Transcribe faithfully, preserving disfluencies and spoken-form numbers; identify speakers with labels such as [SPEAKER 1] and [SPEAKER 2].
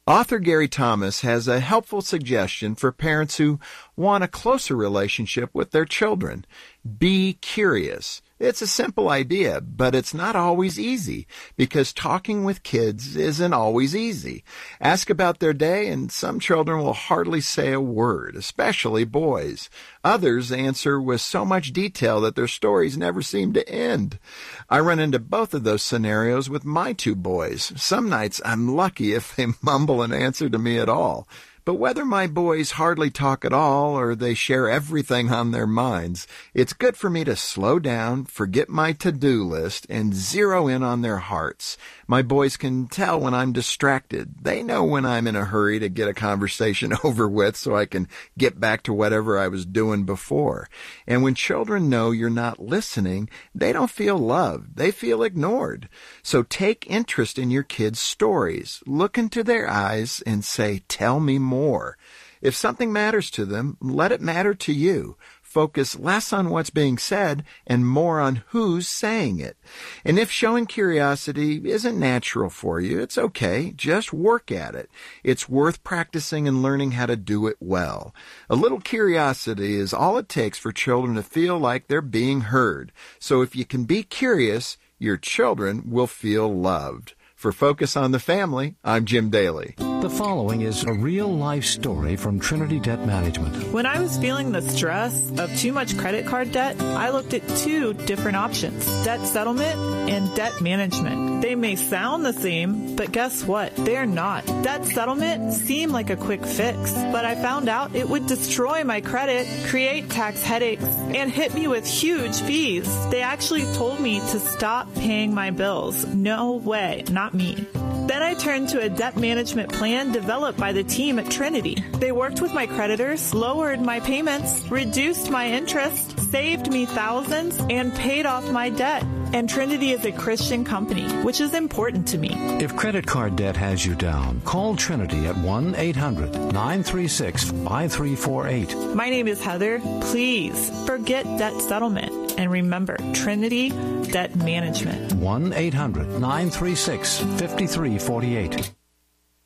[SPEAKER 1] Author Gary Thomas has a helpful suggestion for parents who want a closer relationship with their children. Be curious. It's a simple idea, but it's not always easy because talking with kids isn't always easy. Ask about their day and some children will hardly say a word, especially boys. Others answer with so much detail that their stories never seem to end. I run into both of those scenarios with my two boys. Some nights I'm lucky if they mumble an answer to me at all. But whether my boys hardly talk at all or they share everything on their minds, it's good for me to slow down, forget my to-do list, and zero in on their hearts. My boys can tell when I'm distracted. They know when I'm in a hurry to get a conversation over with so I can get back to whatever I was doing before. And when children know you're not listening, they don't feel loved. They feel ignored. So take interest in your kids' stories. Look into their eyes and say, "Tell me more." More. If something matters to them, let it matter to you. Focus less on what's being said and more on who's saying it. And if showing curiosity isn't natural for you, it's okay. Just work at it. It's worth practicing and learning how to do it well. A little curiosity is all it takes for children to feel like they're being heard. So if you can be curious, your children will feel loved. For Focus on the Family, I'm Jim Daly.
[SPEAKER 2] The following is a real-life story from Trinity Debt Management.
[SPEAKER 3] When I was feeling the stress of too much credit card debt, I looked at two different options, debt settlement and debt management. They may sound the same, but guess what? They're not. Debt settlement seemed like a quick fix, but I found out it would destroy my credit, create tax headaches, and hit me with huge fees. They actually told me to stop paying my bills. No way, not me. Then I turned to a debt management plan developed by the team at Trinity. They worked with my creditors, lowered my payments, reduced my interest, saved me thousands, and paid off my debt. And Trinity is a Christian company, which is important to me.
[SPEAKER 2] If credit card debt has you down, call Trinity at one eight hundred nine three six five three four eight.
[SPEAKER 3] My name is Heather. Please forget debt settlement. And remember, Trinity Debt Management.
[SPEAKER 2] one eight hundred nine three six five three four eight.